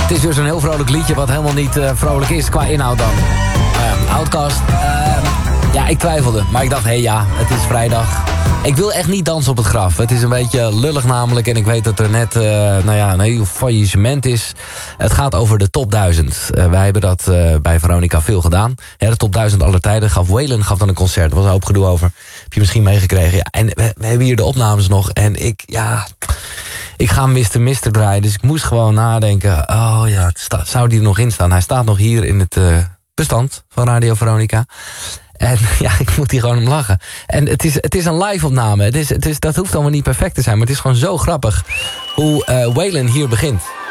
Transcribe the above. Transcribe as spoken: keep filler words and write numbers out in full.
Het is dus een heel vrolijk liedje wat helemaal niet uh, vrolijk is qua inhoud dan. Uh, Outkast. Uh, ja, ik twijfelde. Maar ik dacht, hé hey, ja, het is vrijdag. Ik wil echt niet dansen op het graf. Het is een beetje lullig namelijk. En ik weet dat er net uh, nou ja, een heel faillissement is. Het gaat over de top duizend. Uh, wij hebben dat uh, bij Veronica veel gedaan. Ja, de top duizend aller tijden. Gaf Waylon gaf dan een concert. Er was een hoop gedoe over. Heb je misschien meegekregen. Ja, en we, we hebben hier de opnames nog. En ik, ja... Ik ga mister mister draaien. Dus ik moest gewoon nadenken. Oh ja, het sta, zou die er nog in staan? Hij staat nog hier in het uh, bestand van Radio Veronica. En ja, ik moet hier gewoon om lachen. En het is, het is een live-opname. Het is, het is, dat hoeft allemaal niet perfect te zijn. Maar het is gewoon zo grappig hoe uh, Waylon hier begint.